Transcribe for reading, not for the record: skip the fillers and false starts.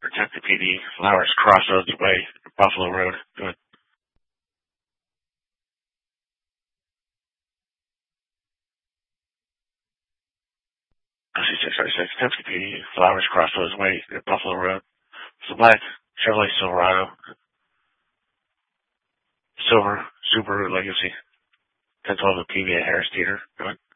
Kentucky PD, Flowers Crossroads Way, Buffalo Road. Go ahead. C636, Kentucky PD, Flowers Crossroads Way, Buffalo Road. It's a black Chevrolet Silverado. Silver, Subaru Legacy. 1012 PVA Harris Theater. Go ahead.